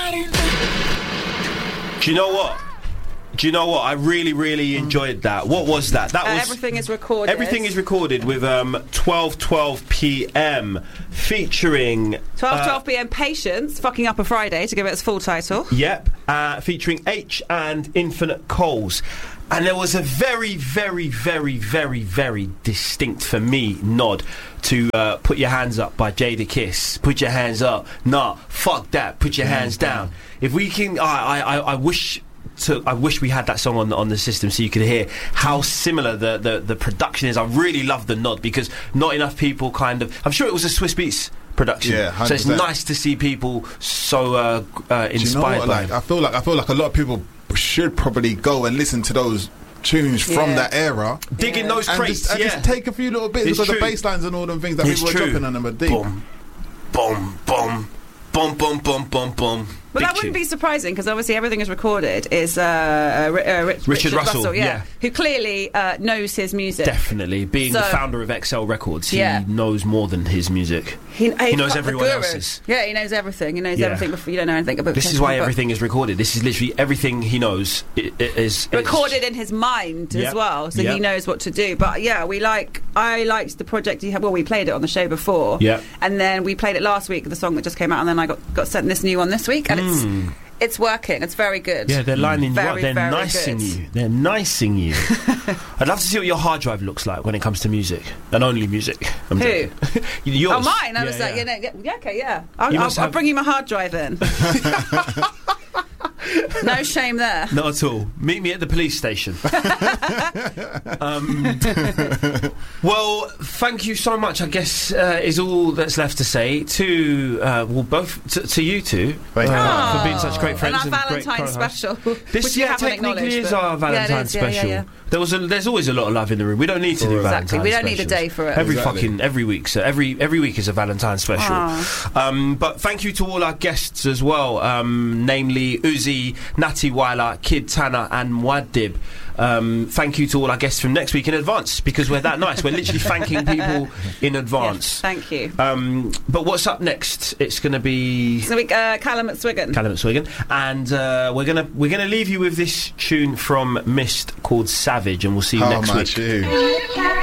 Do you know what? I really, really enjoyed that. What was that? That was Everything is recorded. Everything is recorded with 12:12 p.m. featuring 12 p.m. Patience, Fucking Up a Friday, to give it its full title. Yep, featuring H and Infinite Coals. And there was a very, very, very, very, very distinct, for me, nod to Put Your Hands Up by Jada Kiss. Put your hands up. Nah, fuck that. Put your hands down. If we can... I wish we had that song on the system so you could hear how similar the production is. I really love the nod because not enough people kind of... I'm sure it was a Swiss Beats production. Yeah, 100%. So it's nice to see people so inspired by it. I feel like a lot of people should probably go and listen to those tunes from that era, digging those crates, and just take a few little bits because the bass lines and all them things that people were dropping on them are deep. Boom, boom, boom, boom, boom, boom, boom, boom. Well, that wouldn't be surprising because obviously everything is recorded. Is Richard Russell, who clearly knows his music. Definitely, being the founder of XL Records, he knows more than his music. He knows everyone else's. Yeah, he knows everything. He knows everything before you don't know anything about. This is why everything is recorded. This is literally everything he knows. Is recorded in his mind as well, so he knows what to do. But yeah, I liked the project you had. Well, we played it on the show before, and then we played it last week. The song that just came out, and then I got sent this new one this week, and it's working. It's very good. Yeah, they're lining you up. They're very nicing good. you. They're nicing you. I'd love to see what your hard drive looks like when it comes to music and only music. Who? Yours. Oh, mine. I was like, okay, yeah. I'll bring you my hard drive in. No shame there. Not at all. Meet me at the police station. Well, thank you so much, I guess, is all that's left to say to to you two for being such great friends. And our Valentine's special. This technically is our Valentine's special. Yeah. There's always a lot of love in the room. We don't need to do Valentine's specials. We don't need a day for it. Every week. So every week is a Valentine's special. But thank you to all our guests as well, namely Uzi, Natty Weiler, Kid Tana and Muad'Dib. Thank you to all our guests from next week in advance because we're that nice. We're literally thanking people in advance. Yes, thank you. But what's up next? It's going to be Callum McSwiggan. And we're gonna leave you with this tune from Mist called Savage, and we'll see you next week.